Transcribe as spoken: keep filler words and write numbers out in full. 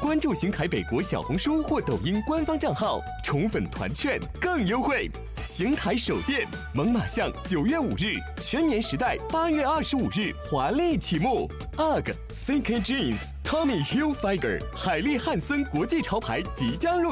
关注邢台北国小红书或抖音官方账号，宠粉团券更优惠。邢台首店猛犸象九月五日，全棉时代八月二十五日华丽启幕。U G G、C K Jeans、Tommy Hilfiger、海利汉森国际潮牌即将入